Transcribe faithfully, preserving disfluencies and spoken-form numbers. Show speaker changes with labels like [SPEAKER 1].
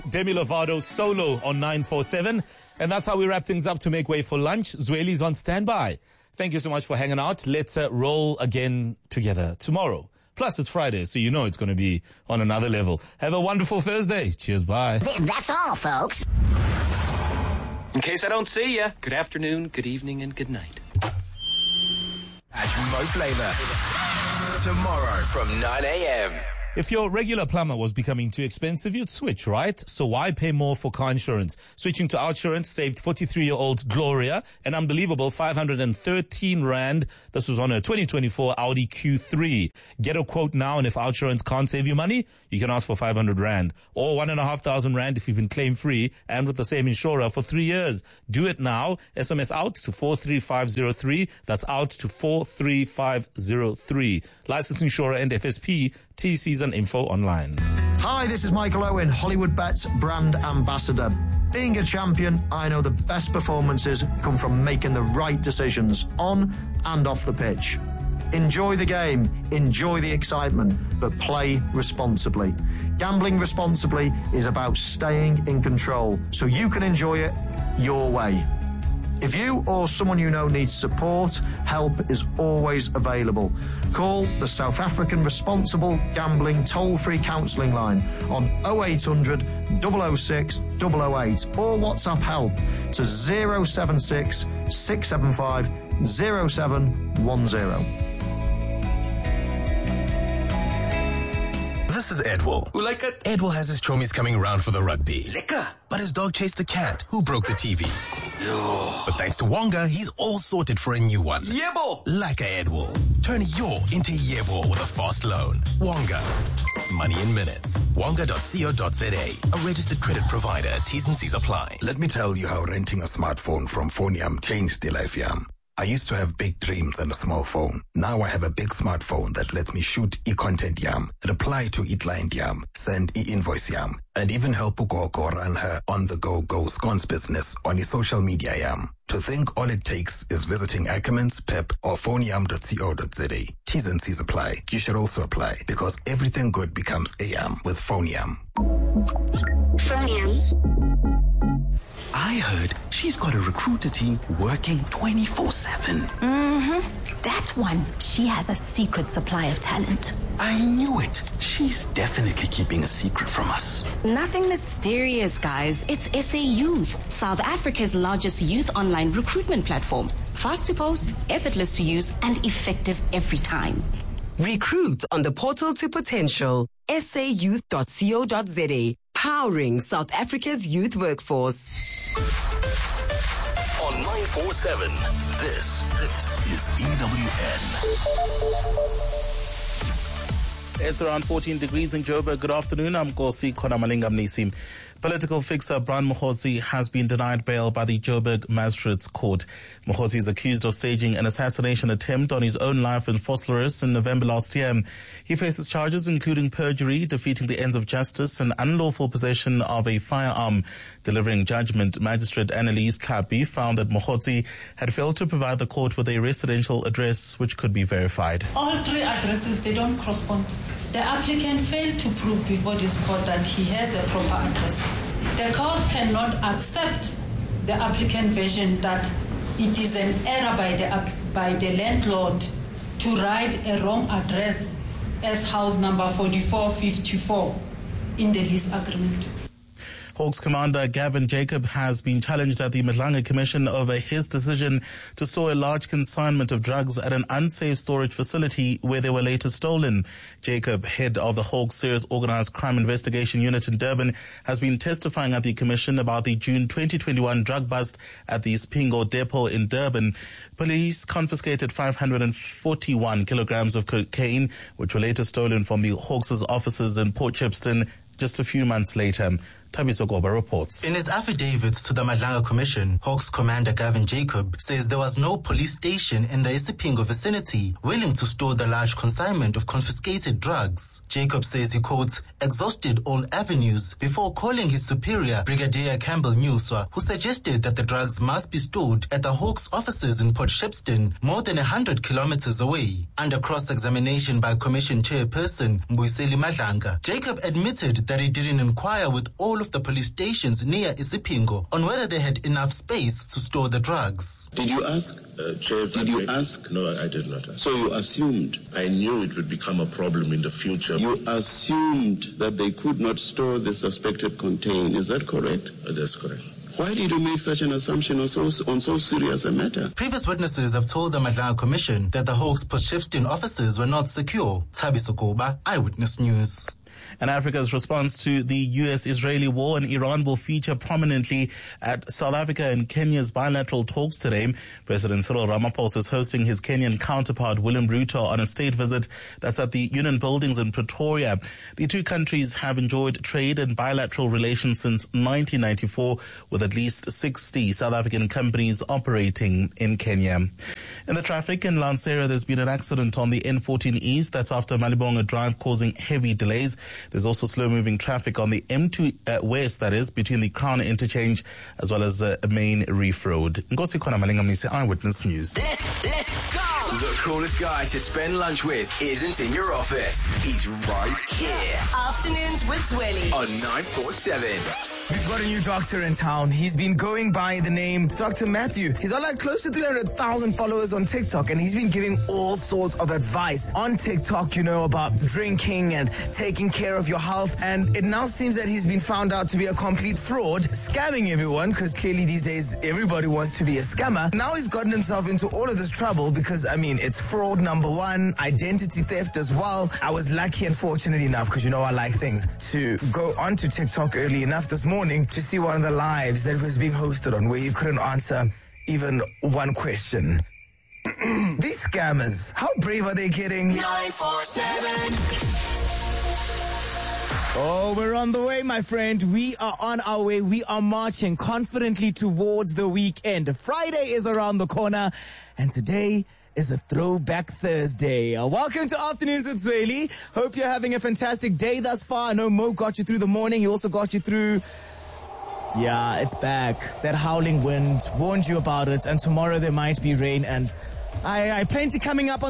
[SPEAKER 1] Demi Lovato solo on nine four seven. And that's how we wrap things up to make way for lunch. Zweli's on standby. Thank you so much for hanging out. Let's uh, roll again together tomorrow. Plus, it's Friday, so you know it's going to be on another level. Have a wonderful Thursday. Cheers, bye.
[SPEAKER 2] That's all, folks.
[SPEAKER 3] In case I don't see you, good afternoon, good evening, and good night.
[SPEAKER 4] Mo Flavor. Tomorrow from nine a.m.
[SPEAKER 1] If your regular plumber was becoming too expensive, you'd switch, right? So why pay more for car insurance? Switching to Outsurance saved forty-three-year-old Gloria an unbelievable five hundred thirteen rand. This was on her twenty twenty-four Audi Q three. Get a quote now, and if Outsurance can't save you money, you can ask for five hundred rand. Or one and a half thousand rand if you've been claim-free and with the same insurer for three years. Do it now. S M S out to four three five zero three. That's out to four three five zero three. Licensed insurer and F S P. T Cs and info online.
[SPEAKER 5] Hi, this is Michael Owen, Hollywood Bets brand ambassador. Being a champion, I know the best performances come from making the right decisions on and off the pitch. Enjoy the game, enjoy the excitement, but play responsibly. Gambling responsibly is about staying in control, so you can enjoy it your way. If you or someone you know needs support, help is always available. Call the South African Responsible Gambling toll-free counselling line on oh eight hundred, double oh six, double oh eight or WhatsApp help to zero seven six, six seven five, zero seven one zero.
[SPEAKER 4] This is Edwell.
[SPEAKER 3] Who like it?
[SPEAKER 4] Edwell has his chommies coming round for the rugby.
[SPEAKER 3] Lekker.
[SPEAKER 4] But his dog chased the cat, who broke the T V.
[SPEAKER 3] Yo.
[SPEAKER 4] But thanks to Wonga, he's all sorted for a new one.
[SPEAKER 3] Yebo.
[SPEAKER 4] Like a Edwell. Turn your into Yebo with a fast loan. Wonga. Money in minutes. Wonga dot co dot za. A registered credit provider. T's and C's apply.
[SPEAKER 6] Let me tell you how renting a smartphone from Phoneyam changed the life yam. I used to have big dreams and a small phone. Now I have a big smartphone that lets me shoot e-content yam, reply to e-client yam, send e-invoice yam, and even help Ugogo run her on-the-go go scones business on e social media yam. To think all it takes is visiting Ackermans, Pep, or phoneyam dot co dot za. T's and C's apply. You should also apply because everything good becomes a yam with Phoneyam.
[SPEAKER 2] Phoneyam.
[SPEAKER 7] I heard she's got a recruiter team working twenty-four seven.
[SPEAKER 8] Mm-hmm. That one, she has a secret supply of talent.
[SPEAKER 7] I knew it. She's definitely keeping a secret from us.
[SPEAKER 8] Nothing mysterious, guys. It's S A Youth, South Africa's largest youth online recruitment platform. Fast to post, effortless to use, and effective every time.
[SPEAKER 9] Recruit on the portal to potential. S A youth dot co dot za. Powering South Africa's youth workforce.
[SPEAKER 4] On nine four seven, this, this is E W N.
[SPEAKER 10] It's around fourteen degrees in Joburg. Good afternoon. I'm Kosi Konamalingam Nisim. Political fixer Brian Mokgotsi has been denied bail by the Joburg Magistrates Court. Mokgotsi is accused of staging an assassination attempt on his own life in Vosloorus in November last year. He faces charges including perjury, defeating the ends of justice, and unlawful possession of a firearm. Delivering judgment, Magistrate Annalise Klapi found that Mokgotsi had failed to provide the court with a residential address which could be verified.
[SPEAKER 11] All three addresses, they don't correspond. The applicant failed to prove before this court that he has a proper address. The court cannot accept the applicant version that it is an error by the, by the landlord to write a wrong address as house number forty-four fifty-four in the lease agreement.
[SPEAKER 10] Hawks commander Gavin Jacob has been challenged at the Madlanga Commission over his decision to store a large consignment of drugs at an unsafe storage facility where they were later stolen. Jacob, head of the Hawks Serious Organised Crime Investigation Unit in Durban, has been testifying at the Commission about the June twenty twenty-one drug bust at the Spingo depot in Durban. Police confiscated five hundred forty-one kilograms of cocaine, which were later stolen from the Hawks' offices in Port Shepstone just a few months later. Tabiso Goba reports.
[SPEAKER 12] In his affidavit to the Madlanga Commission, Hawks Commander Gavin Jacob says there was no police station in the Isipingo vicinity willing to store the large consignment of confiscated drugs. Jacob says he, quotes, exhausted all avenues before calling his superior, Brigadier Campbell Newswa, who suggested that the drugs must be stored at the Hawks offices in Port Shepstone, more than one hundred kilometers away. Under cross-examination by Commission Chairperson Mbuyiseli Madlanga, Jacob admitted that he didn't inquire with all all of the police stations near Isipingo on whether they had enough space to store the drugs.
[SPEAKER 2] Did you ask?
[SPEAKER 13] Uh, Chair,
[SPEAKER 2] did you ask?
[SPEAKER 13] No, I did not ask.
[SPEAKER 2] So you assumed?
[SPEAKER 13] I knew it would become a problem in the future.
[SPEAKER 2] You assumed that they could not store the suspected contain. Is that correct?
[SPEAKER 13] Uh, that's correct.
[SPEAKER 2] Why did you make such an assumption on so, on so serious a matter?
[SPEAKER 12] Previous witnesses have told the Madlanga Commission that the Hawks Potchefstroom offices were not secure. Thabiso Goba, Eyewitness News.
[SPEAKER 10] And Africa's response to the U S-Israeli war, and Iran will feature prominently at South Africa and Kenya's bilateral talks today. President Cyril Ramaphosa is hosting his Kenyan counterpart William Ruto on a state visit that's at the Union Buildings in Pretoria. The two countries have enjoyed trade and bilateral relations since nineteen ninety-four, with at least sixty South African companies operating in Kenya. In the traffic in Lanseria, there's been an accident on the N fourteen East. That's after Malibonga Drive, causing heavy delays. There's also slow-moving traffic on the M two uh, West, that is, between the Crown Interchange as well as uh, Main Reef Road. Ngosi Khona Malinga, Eyewitness News.
[SPEAKER 14] Let's, let's go! The coolest guy to spend lunch with isn't in your office. He's right here.
[SPEAKER 15] Afternoons with Zweli
[SPEAKER 14] on nine four seven.
[SPEAKER 16] We've got a new doctor in town. He's been going by the name Doctor Matthew. He's got like close to three hundred thousand followers on TikTok, and he's been giving all sorts of advice on TikTok, you know, about drinking and taking care of your health. And it now seems that he's been found out to be a complete fraud, scamming everyone, because clearly these days everybody wants to be a scammer. Now he's gotten himself into all of this trouble because, I mean, it's fraud number one, identity theft as well. I was lucky and fortunate enough, because you know I like things, to go onto TikTok early enough this morning to see one of the lives that was being hosted on where you couldn't answer even one question. These scammers, how brave are they getting?
[SPEAKER 14] nine four seven.
[SPEAKER 16] Oh, we're on the way, my friend. We are on our way. We are marching confidently towards the weekend. Friday is around the corner, and today is a Throwback Thursday. Uh, welcome to Afternoons with Zweli. Hope you're having a fantastic day thus far. I know Mo got you through the morning. He also got you through... Yeah, it's back. That howling wind warned you about it, and tomorrow there might be rain, and I, I plenty coming up on